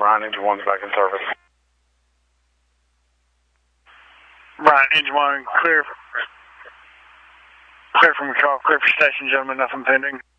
Brian, Engine 1's back in service. Brian, Engine 1, clear. Clear from control, clear for station, gentlemen, nothing pending.